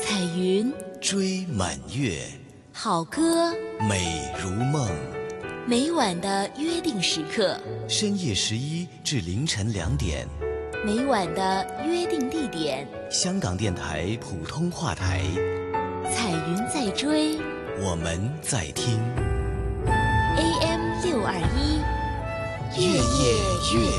彩云追满月， 好歌， 美如梦。 每晚的约定时刻， 深夜11至凌晨2点， 每晚的约定地点， 香港电台普通话台。 彩云在追， 我们在听。 AM621， 月夜月